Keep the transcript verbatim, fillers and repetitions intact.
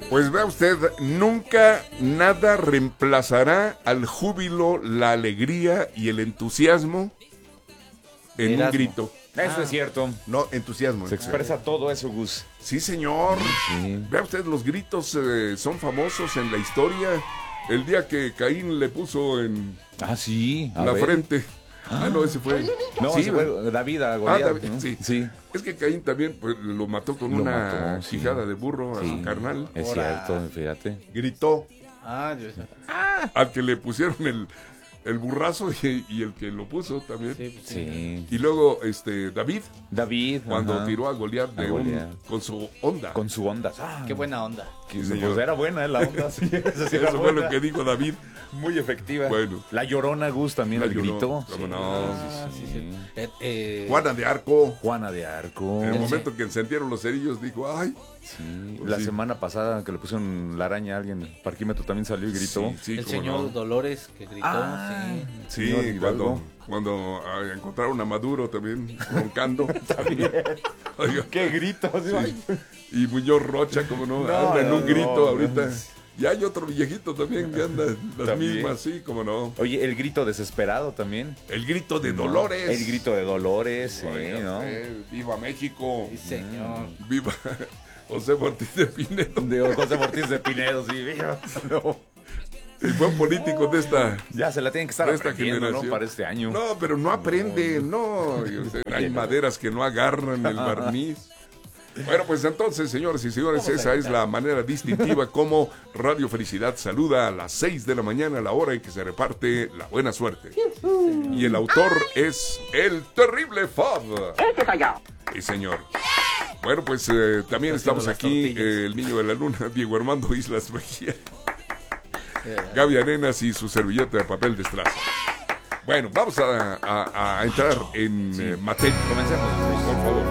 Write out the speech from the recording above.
Pues vea usted, nunca nada reemplazará al júbilo, la alegría y el entusiasmo en Erasmo. un grito. Eso Ah. es cierto. No, entusiasmo. Se expresa todo eso, Gus. Sí, señor. Sí. Vea usted, los gritos eh, son famosos en la historia. El día que Caín le puso en Ah, sí. A la ver. frente. Ah, no, ese fue. No, sí, ese fue David a Ah, Goliat, David, ¿no? sí. Sí. Es que Caín también pues, lo mató con Lo una mató, sí. quijada de burro a Sí. su carnal. Es Ahora. cierto, fíjate. Gritó Ah, yo sé. al que le pusieron el, el burrazo y, y el que lo puso también. Sí, pues, sí. Sí. Y luego este David, David. cuando ajá, tiró a Goliat de A un- Goliat. con su onda. con su onda. Ah, Qué buena onda. que- Sí, pues era buena eh, la onda. Sí, esa sí era Eso fue buena. lo que dijo David. Muy efectiva. Bueno. La Llorona, Gus, también La el Llorona, grito. cómo Sí. no. Ah, sí, sí. Eh, eh, Juana de Arco, Juana de Arco. en el Sí. momento que encendieron los cerillos, dijo, ay, Sí. Pues La sí. semana pasada que le pusieron la araña a alguien, el parquímetro también salió y gritó. sí, sí, el cómo señor no. Dolores que gritó. Ah, Sí, señor cuando, Hidalgo. cuando ah, encontraron a Maduro también roncando. Oiga, ¡Qué grito! sí. Y Muñoz Rocha, como no, No, anda en no, un grito no, ahorita. no. Y hay otro viejito también que anda las También. mismas, sí, como no. Oye, el grito desesperado también. El grito de Dolores. El grito de Dolores, sí, Oiga, ¿no? eh, viva México. Sí, señor. Viva José Ortiz de Pinedo. De José Ortiz de Pinedo, sí. No. El buen político de esta. Ya se la tienen que estar de esta aprendiendo, ¿no? generación. Para este año. No, pero no aprende, no. Y usted, hay maderas que no agarran el barniz. Bueno, pues entonces, señores y señores, Vamos a esa es evitar. la manera distintiva como Radio Felicidad saluda a las seis de la mañana, la hora en que se reparte la buena suerte. Y el autor es el terrible Fab. Sí, señor. Bueno, pues eh, también Haciendo estamos las aquí, tortillas. eh, el niño de la luna, Diego Armando Islas Mejía, Eh, Gaby Arenas y su servilleta de papel de estraza. Bueno, vamos a, a- a entrar en eh, materia. Comencemos. Por favor.